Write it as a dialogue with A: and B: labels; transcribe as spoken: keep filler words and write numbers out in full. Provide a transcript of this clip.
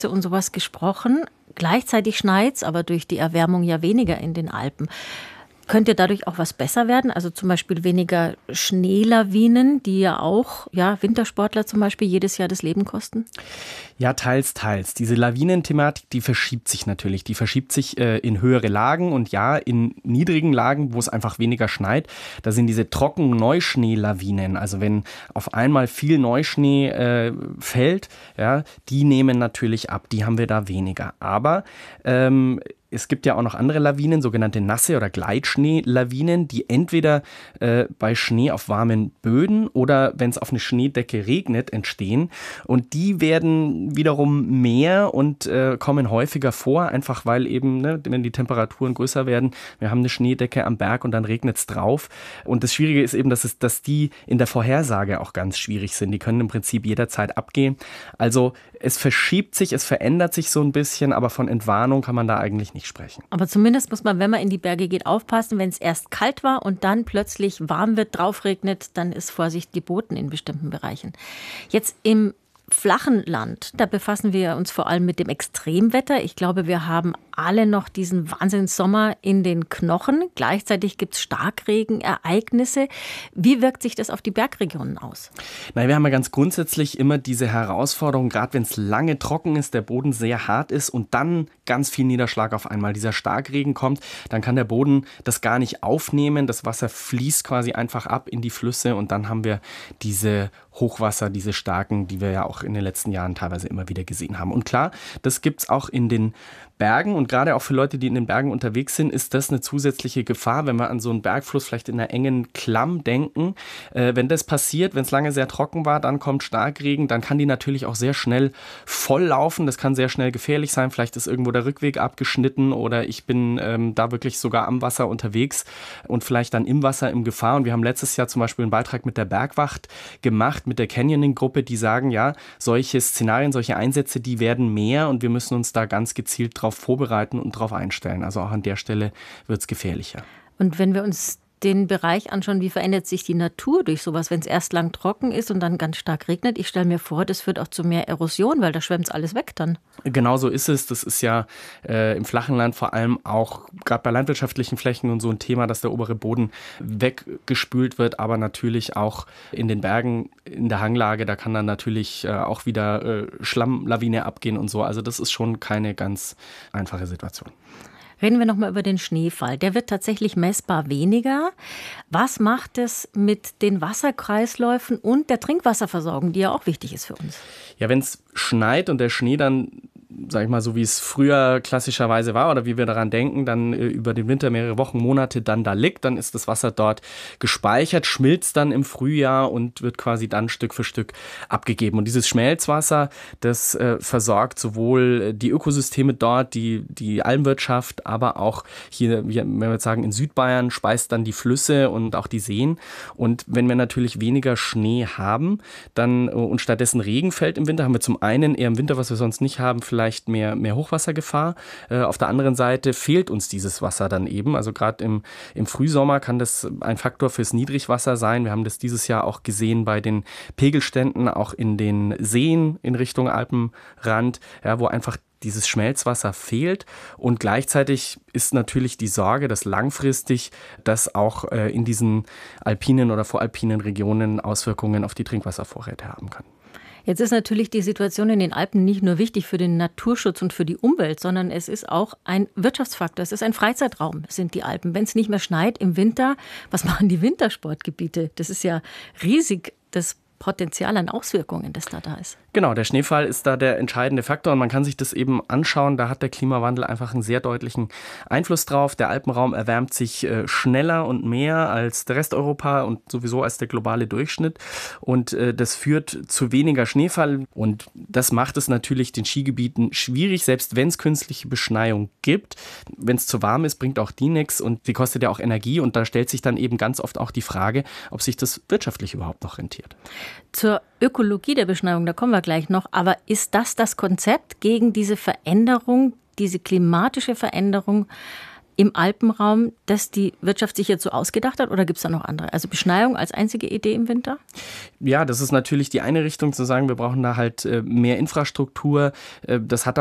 A: und sowas gesprochen. Gleichzeitig schneit's, aber durch die Erwärmung ja weniger in den Alpen. Könnte dadurch auch was besser werden? Also zum Beispiel weniger Schneelawinen, die ja auch ja, Wintersportler zum Beispiel jedes Jahr das Leben kosten?
B: Ja, teils, teils. Diese Lawinenthematik, die verschiebt sich natürlich. Die verschiebt sich äh, in höhere Lagen und ja, in niedrigen Lagen, wo es einfach weniger schneit. Da sind diese trockenen Neuschneelawinen, also wenn auf einmal viel Neuschnee äh, fällt, ja, die nehmen natürlich ab. Die haben wir da weniger. Aber ähm, es gibt ja auch noch andere Lawinen, sogenannte nasse oder Gleitschneelawinen, die entweder äh, bei Schnee auf warmen Böden oder wenn es auf eine Schneedecke regnet, entstehen. Und die werden wiederum mehr und äh, kommen häufiger vor, einfach weil eben, ne, wenn die Temperaturen größer werden, wir haben eine Schneedecke am Berg und dann regnet es drauf. Und das Schwierige ist eben, dass, es, dass die in der Vorhersage auch ganz schwierig sind. Die können im Prinzip jederzeit abgehen. Also es verschiebt sich, es verändert sich so ein bisschen, aber von Entwarnung kann man da eigentlich nicht sprechen.
A: Aber zumindest muss man, wenn man in die Berge geht, aufpassen, wenn es erst kalt war und dann plötzlich warm wird, draufregnet, dann ist Vorsicht geboten in bestimmten Bereichen. Jetzt im flachen Land, da befassen wir uns vor allem mit dem Extremwetter. Ich glaube, wir haben alle noch diesen Wahnsinnssommer in den Knochen. Gleichzeitig gibt es Starkregenereignisse. Wie wirkt sich das auf die Bergregionen aus?
B: Na, wir haben ja ganz grundsätzlich immer diese Herausforderung, gerade wenn es lange trocken ist, der Boden sehr hart ist und dann ganz viel Niederschlag auf einmal, dieser Starkregen kommt, dann kann der Boden das gar nicht aufnehmen. Das Wasser fließt quasi einfach ab in die Flüsse und dann haben wir diese Hochwasser, diese starken, die wir ja auch in den letzten Jahren teilweise immer wieder gesehen haben. Und klar, das gibt es auch in den Bergen und gerade auch für Leute, die in den Bergen unterwegs sind, ist das eine zusätzliche Gefahr, wenn wir an so einen Bergfluss vielleicht in einer engen Klamm denken. Äh, wenn das passiert, wenn es lange sehr trocken war, dann kommt Starkregen, dann kann die natürlich auch sehr schnell volllaufen. Das kann sehr schnell gefährlich sein. Vielleicht ist irgendwo der Rückweg abgeschnitten oder ich bin ähm, da wirklich sogar am Wasser unterwegs und vielleicht dann im Wasser in Gefahr. Und wir haben letztes Jahr zum Beispiel einen Beitrag mit der Bergwacht gemacht, mit der Canyoning-Gruppe, die sagen, ja, solche Szenarien, solche Einsätze, die werden mehr und wir müssen uns da ganz gezielt drauf vorbereiten und darauf einstellen. Also auch an der Stelle wird es gefährlicher.
A: Und wenn wir uns den Bereich anschauen, wie verändert sich die Natur durch sowas, wenn es erst lang trocken ist und dann ganz stark regnet? Ich stelle mir vor, das führt auch zu mehr Erosion, weil da schwemmt es alles weg dann.
B: Genau so ist es. Das ist ja äh, im flachen Land vor allem auch, gerade bei landwirtschaftlichen Flächen und so ein Thema, dass der obere Boden weggespült wird, aber natürlich auch in den Bergen, in der Hanglage, da kann dann natürlich äh, auch wieder äh, Schlammlawine abgehen und so. Also das ist schon keine ganz einfache Situation.
A: Reden wir nochmal über den Schneefall. Der wird tatsächlich messbar weniger. Was macht es mit den Wasserkreisläufen und der Trinkwasserversorgung, die ja auch wichtig ist für uns?
B: Ja, wenn es schneit und der Schnee dann, sag ich mal, so wie es früher klassischerweise war oder wie wir daran denken, dann äh, über den Winter mehrere Wochen, Monate dann da liegt, dann ist das Wasser dort gespeichert, schmilzt dann im Frühjahr und wird quasi dann Stück für Stück abgegeben. Und dieses Schmelzwasser, das äh, versorgt sowohl die Ökosysteme dort, die, die Almwirtschaft, aber auch hier, wenn wir jetzt sagen, in Südbayern speist dann die Flüsse und auch die Seen. Und wenn wir natürlich weniger Schnee haben, dann und stattdessen Regen fällt im Winter, haben wir zum einen eher im Winter, was wir sonst nicht haben, vielleicht mehr, mehr Hochwassergefahr. Äh, auf der anderen Seite fehlt uns dieses Wasser dann eben. Also gerade im, im Frühsommer kann das ein Faktor fürs Niedrigwasser sein. Wir haben das dieses Jahr auch gesehen bei den Pegelständen, auch in den Seen in Richtung Alpenrand, ja, wo einfach dieses Schmelzwasser fehlt und gleichzeitig ist natürlich die Sorge, dass langfristig das auch äh, in diesen alpinen oder voralpinen Regionen Auswirkungen auf die Trinkwasservorräte haben kann.
A: Jetzt ist natürlich die Situation in den Alpen nicht nur wichtig für den Naturschutz und für die Umwelt, sondern es ist auch ein Wirtschaftsfaktor. Es ist ein Freizeitraum, sind die Alpen. Wenn es nicht mehr schneit im Winter, was machen die Wintersportgebiete? Das ist ja riesig, das Potenzial an Auswirkungen, das da da ist.
B: Genau, der Schneefall ist da der entscheidende Faktor und man kann sich das eben anschauen. Da hat der Klimawandel einfach einen sehr deutlichen Einfluss drauf. Der Alpenraum erwärmt sich äh, schneller und mehr als der Rest Europa und sowieso als der globale Durchschnitt. Und äh, das führt zu weniger Schneefall und das macht es natürlich den Skigebieten schwierig, selbst wenn es künstliche Beschneiung gibt. Wenn es zu warm ist, bringt auch die nichts und die kostet ja auch Energie und da stellt sich dann eben ganz oft auch die Frage, ob sich das wirtschaftlich überhaupt noch rentiert.
A: Zur Ökologie der Beschneiung, da kommen wir gleich noch. Aber ist das das Konzept gegen diese Veränderung, diese klimatische Veränderung, im Alpenraum, das die Wirtschaft sich jetzt so ausgedacht hat, oder gibt es da noch andere? Also Beschneiung als einzige Idee im Winter?
B: Ja, das ist natürlich die eine Richtung, zu sagen, wir brauchen da halt mehr Infrastruktur. Das hat